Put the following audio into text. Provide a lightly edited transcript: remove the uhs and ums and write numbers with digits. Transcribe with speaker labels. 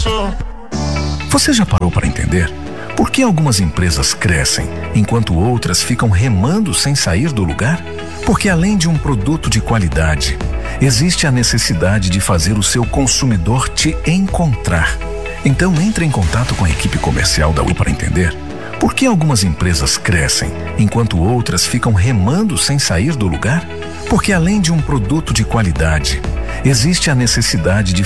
Speaker 1: Você já parou para entender por que algumas empresas crescem enquanto outras ficam remando sem sair do lugar? Porque além de um produto de qualidade, existe a necessidade de fazer o seu consumidor te encontrar. Então entre em contato com a equipe comercial da Oi para entender por que algumas empresas crescem enquanto outras ficam remando sem sair do lugar? Porque além de um produto de qualidade, existe a necessidade de